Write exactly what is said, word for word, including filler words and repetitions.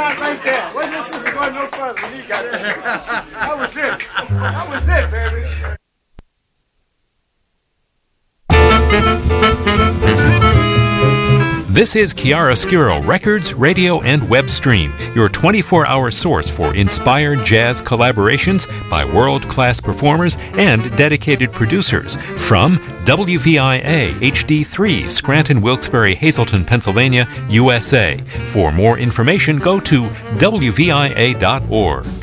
stop right there. Well, this isn't going no further. You got this. That was it. That was it, baby. This is Chiaroscuro Records, Radio, and Web Stream, your twenty-four hour source for inspired jazz collaborations by world-class performers and dedicated producers from W V I A H D three, Scranton, Wilkes-Barre, Hazleton, Pennsylvania, U S A. For more information, go to W V I A dot org.